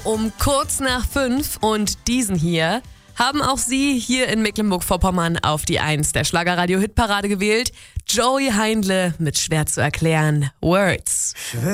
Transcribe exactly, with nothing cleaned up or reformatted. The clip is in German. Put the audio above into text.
Um kurz nach fünf und diesen hier haben auch Sie hier in Mecklenburg-Vorpommern auf die eins der Schlagerradio-Hitparade gewählt. Joey Heindle mit schwer zu erklären Words.